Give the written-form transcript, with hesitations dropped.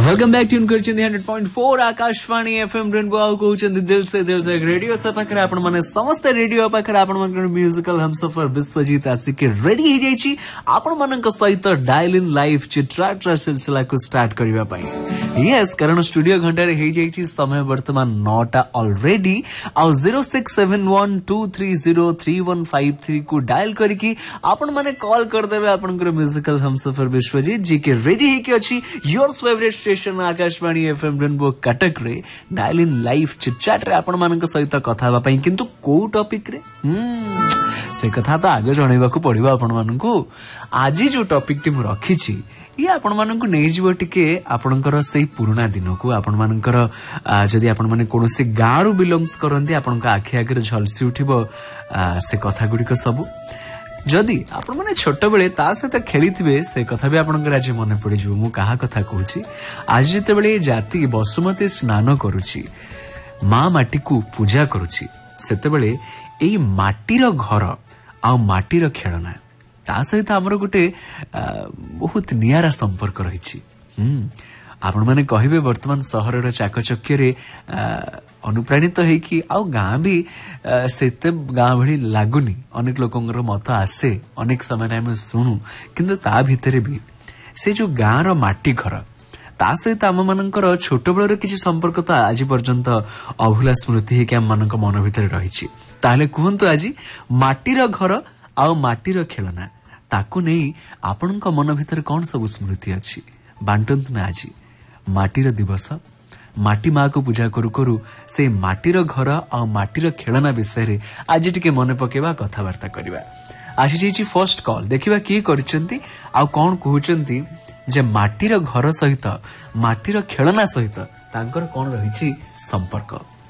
Welcome back tune करछिन 100.4 Akashvani FM rainbow आउ कहउछन दिल से रेडियो से पाखरे आपण माने समस्त रेडियो पाखरे आपण मानकर म्यूजिकल हमसफर विश्वजीत आसी के रेडी हे जाईची आपण मानक सहित डायल इन लाइव चित्रा सिलसिला को स्टार्ट करबा पई यस कारण स्टूडियो घंटा रे हे जाईची समय वर्तमान 9टा ऑलरेडी आ 0671230315 को डायल करके आपण माने कॉल कर देबे आपनकर म्यूजिकल हमसफर विश्वजीत जी के रेडी हे के अछि your favourite station Akashvani FM rainbow Cuttack रे डायल इन लाइव चिटचाट रे आपण मानक सहित कथा बा पई किंतु को टॉपिक रे से कथा तो आगे जणैबा को पड़िबो आपण मानकू आज जो टॉपिक टी मु रखी छी ये आपण मानकू नै जीवो टिके आपणकर सेही पुराना दिन को आपण मानकर जदी आपण माने कोनोसी गारू बिलोंग्स करंती आपणका आखि आगे झलसी उठिबो से कथा गुडी को सब जदि आपण माने छोट बेले ता सहित खेलिथिबे से कथा भी आपनकर आज मन पड़ी जो मु कहा कथा कहूची आज जते बेले जाति बसुमती स्नान करूची मां माटी को पूजा करूची सेते बेले एई माटीर घर आ माटीर खेळना ता सहित हमर गुटे बहुत नियारा संपर्क रहिछि आपण माने कहिबे वर्तमान शहरर चाकचक्य रे अनुप्राणित है कि आउ गाँ भी सेते गाँ भली लागुनी अनेक लोकंगर मत आसे अनेक समय हम शुणु किंतु ता भितरे भी से जो गाँ रो माटी घर ता सहित आम मानकर छोट बेलर किछि संपर्क तो आज पर्यंत अभूला स्मृति है कि आम मानक मन भितर रहिछि ताले कहंतु आज माटीर घर आउ माटीर खेलना ताकू नहीं आपनका मन भितर कौन सब स्मृति अछि बांटंतु ना आज माटीर दिवस माटी माँ को पूजा करू करू से माटीर घर आ माटीर खेलना विषय रे आज टिके मन पकेबा कथावार्ता करबा आसी जाईची फर्स्ट कॉल देखिबा की करचंती आ कोन कहउचंती जे माटीर घर सहित माटीर खेलना सहित तांकर कोन रहिची संपर्क।